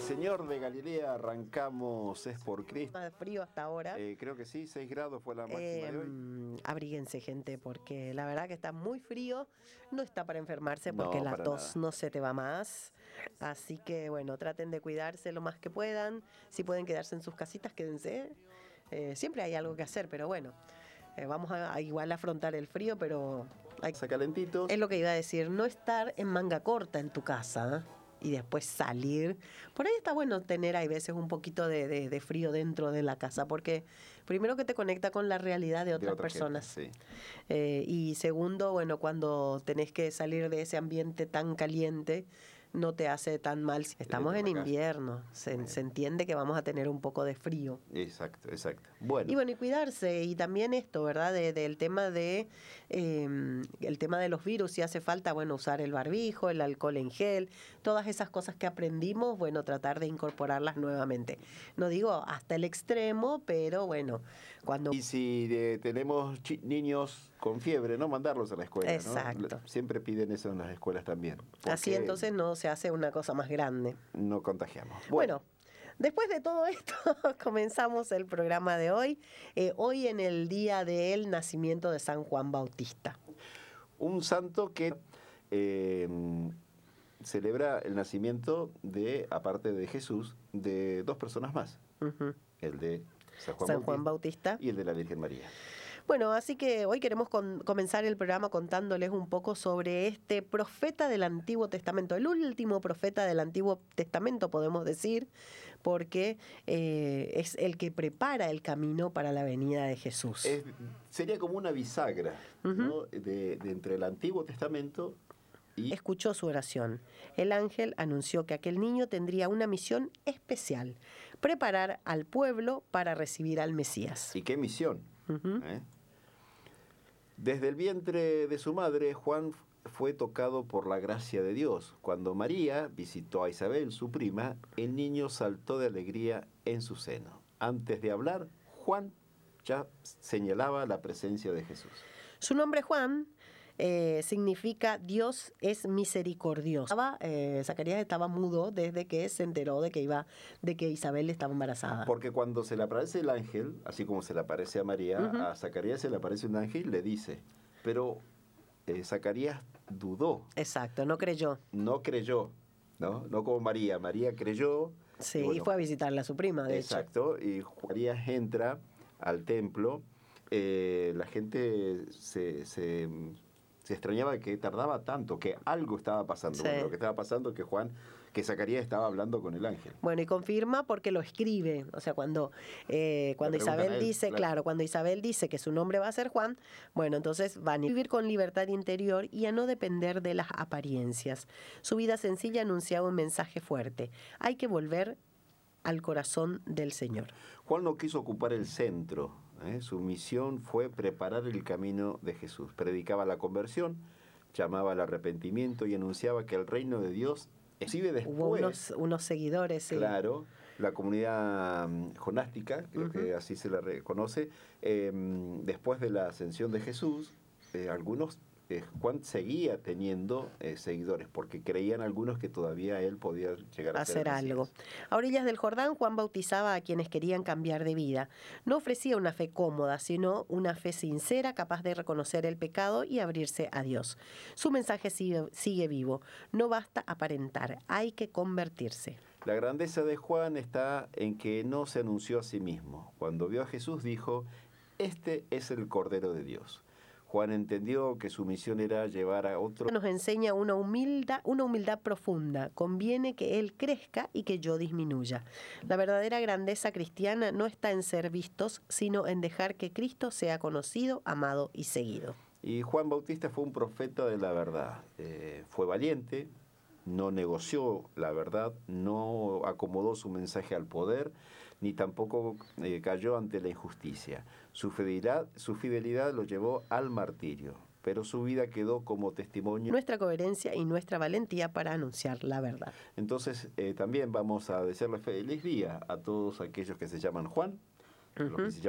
Señor de Galilea, arrancamos Es por Cristo. Más frío hasta ahora. Creo que sí, 6 grados fue la máxima de hoy. Abríguense, gente, porque la verdad que está muy frío. No está para enfermarse porque No, la para tos nada. no se te va más. Así que bueno, traten de cuidarse lo más que puedan. Si pueden quedarse en sus casitas, quédense. Siempre hay algo que hacer, pero bueno. Vamos a igual afrontar el frío, pero Está calentito. es lo que iba a decir, no estar en manga corta en tu casa, ¿eh? Y después salir. Por ahí está bueno tener, hay veces, un poquito de frío dentro de la casa, porque primero que te conecta con la realidad de otras personas. Gente, sí. Y segundo, bueno, cuando tenés que salir de ese ambiente tan caliente, no te hace tan mal. Estamos en invierno, se entiende que vamos a tener un poco de frío. Exacto. Bueno. Y bueno, y cuidarse, y también esto, ¿verdad? Del tema el tema de los virus, si hace falta, bueno, usar el barbijo, el alcohol en gel, todas esas cosas que aprendimos, bueno, tratar de incorporarlas nuevamente. No digo hasta el extremo, pero bueno, cuando... Y si tenemos niños con fiebre, no mandarlos a la escuela. Exacto. ¿No? Siempre piden eso en las escuelas también. Así entonces no se hace una cosa más grande. No contagiamos. Bueno, después de todo esto, comenzamos el programa de hoy. Hoy en el día del nacimiento de San Juan Bautista. Un santo que celebra el nacimiento de, aparte de Jesús, de dos personas más. Uh-huh. El de San Juan Bautista y el de la Virgen María. Bueno, así que hoy queremos comenzar el programa contándoles un poco sobre este profeta del Antiguo Testamento, el último profeta del Antiguo Testamento, podemos decir, porque es el que prepara el camino para la venida de Jesús. Sería como una bisagra, uh-huh, ¿no? de entre el Antiguo Testamento y... Escuchó su oración. El ángel anunció que aquel niño tendría una misión especial, preparar al pueblo para recibir al Mesías. ¿Y qué misión? Uh-huh. Desde el vientre de su madre, Juan fue tocado por la gracia de Dios. Cuando María visitó a Isabel, su prima, el niño saltó de alegría en su seno. Antes de hablar, Juan ya señalaba la presencia de Jesús. Su nombre, Juan, significa Dios es misericordioso. Zacarías estaba mudo desde que se enteró de que Isabel estaba embarazada. Porque cuando se le aparece el ángel, así como se le aparece a María, uh-huh, a Zacarías se le aparece un ángel y le dice, pero Zacarías dudó. Exacto, no creyó. No creyó, ¿no? No como María. María creyó. Sí, y, bueno, y fue a visitarle a su prima, de hecho. Exacto, y Zacarías entra al templo, la gente se extrañaba que tardaba tanto, que algo estaba pasando. Sí. Bueno, lo que estaba pasando es que Zacarías estaba hablando con el ángel. Bueno, y confirma porque lo escribe. O sea, cuando Isabel dice, claro, cuando Isabel dice que su nombre va a ser Juan, bueno, entonces van a vivir con libertad interior y a no depender de las apariencias. Su vida sencilla anunciaba un mensaje fuerte. Hay que volver al corazón del Señor. Juan no quiso ocupar el centro. Su misión fue preparar el camino de Jesús. Predicaba la conversión, llamaba al arrepentimiento y anunciaba que el reino de Dios exhibe después. Hubo unos seguidores, sí. Claro, la comunidad jonástica, creo, uh-huh, que así se la reconoce. Después de la ascensión de Jesús, Juan seguía teniendo seguidores, porque creían algunos que todavía él podía llegar a hacer algo. A orillas del Jordán, Juan bautizaba a quienes querían cambiar de vida. No ofrecía una fe cómoda, sino una fe sincera, capaz de reconocer el pecado y abrirse a Dios. Su mensaje sigue vivo. No basta aparentar, hay que convertirse. La grandeza de Juan está en que no se anunció a sí mismo. Cuando vio a Jesús dijo, este es el Cordero de Dios. Juan entendió que su misión era llevar a otro. Nos enseña una humildad profunda. Conviene que Él crezca y que yo disminuya. La verdadera grandeza cristiana no está en ser vistos, sino en dejar que Cristo sea conocido, amado y seguido. Y Juan Bautista fue un profeta de la verdad. Fue valiente, no negoció la verdad, no acomodó su mensaje al poder, ni tampoco cayó ante la injusticia. Su fidelidad lo llevó al martirio, pero su vida quedó como testimonio. Nuestra coherencia y nuestra valentía para anunciar la verdad. Entonces también vamos a desearle feliz día a todos aquellos que se llaman Juan, uh-huh, los que se llaman